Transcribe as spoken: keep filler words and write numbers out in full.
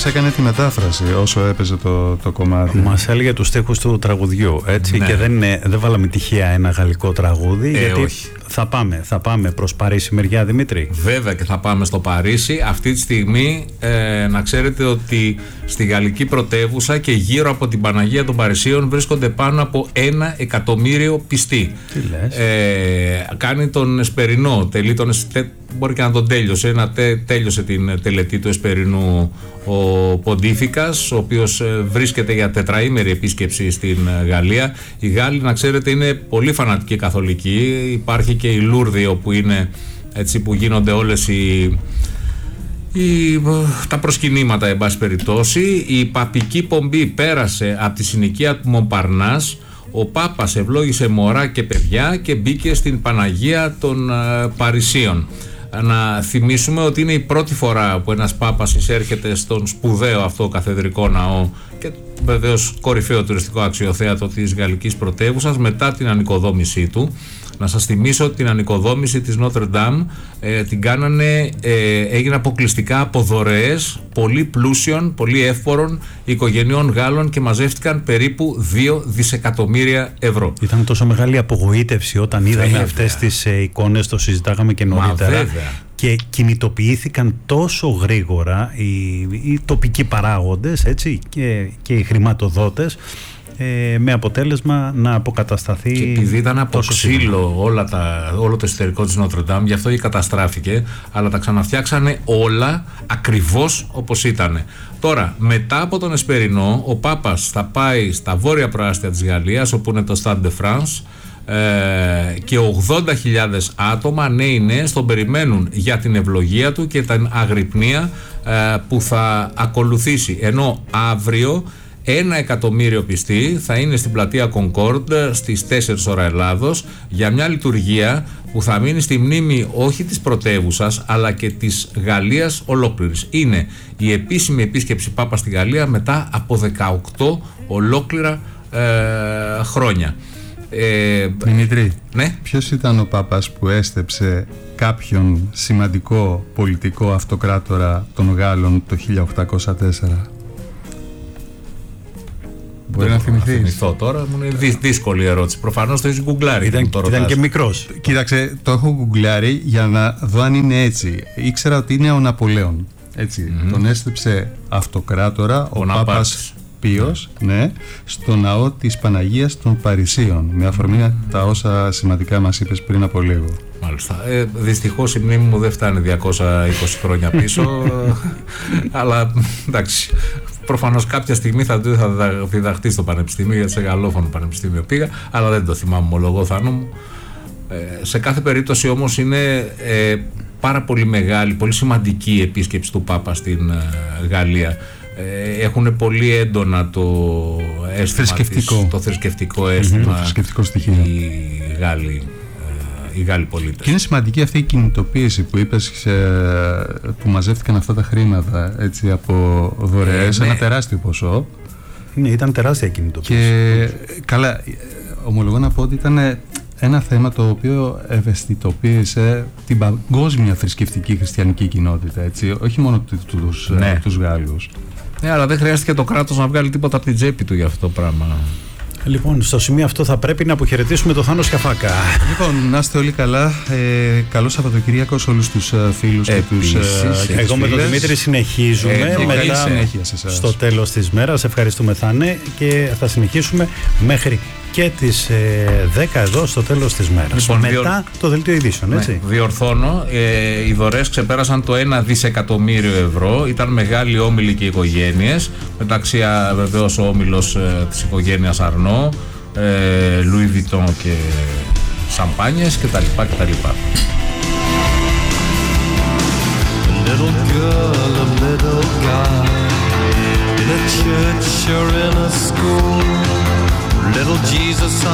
έκανε τη μετάφραση όσο έπαιζε το, το κομμάτι. Μας έλεγε τους στίχους του τραγουδιού, έτσι, ναι. Και δεν, είναι, δεν βάλαμε τυχαία ένα γαλλικό τραγούδι, ε, γιατί όχι. Θα πάμε, θα πάμε προς Παρίσι μεριά, Δημήτρη. Βέβαια και θα πάμε στο Παρίσι. Αυτή τη στιγμή ε, να ξέρετε ότι στη γαλλική πρωτεύουσα και γύρω από την Παναγία των Παρισίων βρίσκονται πάνω από ένα εκατομμύριο πιστοί. Τι λες? Ε, κάνει τον Εσπερινό, τελεί τον, τε, μπορεί και να τον τέλειωσε, να τε, τέλειωσε την τελετή του Εσπερινού ο Ποντίφικας, ο οποίος βρίσκεται για τετραήμερη επίσκεψη στην Γαλλία. Οι Γάλλοι, να ξέρετε, είναι πολύ φανατικοί καθολικοί. Υπάρχει και η Λούρδη, όπου είναι έτσι που γίνονται όλες οι, οι, τα προσκυνήματα, εν πάση περιπτώσει. Η παπική πομπή πέρασε από τη συνοικία του Μομπαρνάς. Ο Πάπας ευλόγησε μωρά και παιδιά και μπήκε στην Παναγία των uh, Παρισίων. Να θυμίσουμε ότι είναι η πρώτη φορά που ένας Πάπας εισέρχεται στον σπουδαίο αυτό καθεδρικό ναό και βεβαίως κορυφαίο τουριστικό αξιοθέατο της γαλλικής πρωτεύουσας μετά την ανοικοδόμησή του. Να σας θυμίσω ότι την ανοικοδόμηση της Νότρε Ντάμ ε, την κάνανε, ε, έγινε αποκλειστικά από δωρεές πολύ πλούσιων, πολύ εύπορων οικογενειών Γάλλων και μαζεύτηκαν περίπου δύο δισεκατομμύρια ευρώ. Ήταν τόσο μεγάλη απογοήτευση όταν είδαμε βέβαια αυτές τις ε, εικόνες, το συζητάγαμε και νωρίτερα. Και κινητοποιήθηκαν τόσο γρήγορα οι, οι τοπικοί παράγοντες, έτσι, και, και οι χρηματοδότες, Ε, με αποτέλεσμα να αποκατασταθεί. Και επειδή ήταν από ξύλο όλα τα, όλο το εσωτερικό της Νότρε Ντάμ, γι' αυτό και καταστράφηκε, αλλά τα ξαναφτιάξανε όλα ακριβώς όπως ήταν. Τώρα, μετά από τον Εσπερινό, ο Πάπας θα πάει στα βόρεια προάστια της Γαλλίας, όπου είναι το Stade de France, ε, και ογδόντα χιλιάδες άτομα, νέοι νέες, τον περιμένουν για την ευλογία του και την αγρυπνία ε, που θα ακολουθήσει. Ενώ αύριο ένα εκατομμύριο πιστοί θα είναι στην πλατεία Κονκόρντ στις τέσσερις ώρα Ελλάδος για μια λειτουργία που θα μείνει στη μνήμη όχι της πρωτεύουσας αλλά και της Γαλλίας ολόκληρης. Είναι η επίσημη επίσκεψη Πάπα στη Γαλλία μετά από δεκαοκτώ ολόκληρα ε, χρόνια. Ε, Δημήτρη, ναι. Ποιος ήταν ο Πάπας που έστεψε κάποιον σημαντικό πολιτικό αυτοκράτορα των Γάλλων το χίλια οκτακόσια τέσσερα? Μπορεί να θυμηθείς? Να θυμηθώ τώρα, μου είναι δύσκολη η ερώτηση. Προφανώς το έχεις γκουγκλάρει. Ήταν, ήταν και μικρός. Κοίταξε, το έχω γκουγκλάρει για να δω αν είναι έτσι. Ήξερα ότι είναι ο Ναπολέον. Έτσι. Mm-hmm. Τον έστεψε αυτοκράτορα ο, ο Πάπας Πίος, ναι, στο ναό της Παναγίας των Παρισίων. Με αφορμή mm-hmm. τα όσα σημαντικά μας είπες πριν από λίγο. Μάλιστα. Ε, δυστυχώς η μνήμη μου δεν φτάνει διακόσια είκοσι χρόνια πίσω. Αλλά εντάξει. Προφανώς κάποια στιγμή θα, θα διδαχτεί στο πανεπιστήμιο, γιατί σε γαλλόφωνο πανεπιστήμιο πήγα, αλλά δεν το θυμάμαι, ομολογώ, Θάνο μου. Ε, σε κάθε περίπτωση όμως είναι ε, πάρα πολύ μεγάλη, πολύ σημαντική η επίσκεψη του Πάπα στην ε, Γαλλία. Ε, έχουν πολύ έντονα το αίσθημα θρησκευτικό. Της, το θρησκευτικό αίσθημα, mm-hmm, το θρησκευτικό στοιχείο. Οι Γάλλοι. Οι Γάλλοι πολίτες. Και είναι σημαντική αυτή η κινητοποίηση που είπες, που μαζεύτηκαν αυτά τα χρήματα, έτσι, από δωρεές, ε, ναι. Ένα τεράστιο ποσό. Ναι, ήταν τεράστια κινητοποίηση. Και καλά, ομολογώ να πω ότι ήταν ένα θέμα το οποίο ευαισθητοποίησε την παγκόσμια θρησκευτική χριστιανική κοινότητα, έτσι, όχι μόνο τους, ναι. τους Γάλλους. Ναι, αλλά δεν χρειάστηκε το κράτος να βγάλει τίποτα από την τσέπη του για αυτό το πράγμα. Λοιπόν, στο σημείο αυτό θα πρέπει να αποχαιρετήσουμε τον Θάνο Σκαφάκα. Λοιπόν, να είστε όλοι καλά. Ε, καλό Σαββατοκύριακο σε όλους τους uh, φίλους και τους uh, Εγώ με τον Δημήτρη συνεχίζουμε ε, μετά στο τέλος της μέρας. Ευχαριστούμε, Θάνε, και θα συνεχίσουμε μέχρι και τις ε, δέκα εδώ στο τέλος της μέρας. Λοιπόν, μετά διορ... το δελτίο ειδήσεων, έτσι. Ναι, διορθώνω, ε, οι δωρεές ξεπέρασαν το ένα δισεκατομμύριο ευρώ. Ήταν μεγάλοι όμιλοι και οικογένειες. Μεταξύ βεβαίως ο όμιλος ε, της οικογένειας Αρνό, ε, Λουί Βιτόν και σαμπάνιες κτλ. κτλ. Little girl, a little guy, in a church or in a school, little Jesus